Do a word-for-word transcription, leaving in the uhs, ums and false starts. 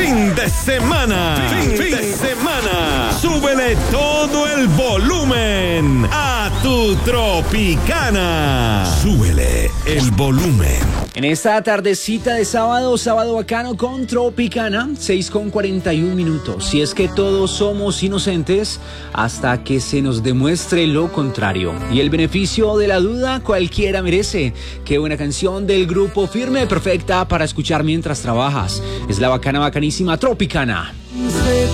fin de semana. Fin, fin de semana. Súbele todo el volumen a tu Tropicana. Súbele el volumen. En esta tardecita de sábado, sábado bacano con Tropicana, seis con cuarenta y un minutos. Si es que todos somos inocentes hasta que se nos demuestre lo contrario. Y el beneficio de la duda cualquiera merece. Qué buena canción del grupo Firme, perfecta para escuchar mientras trabajas. Es la bacana, bacanísima Tropicana.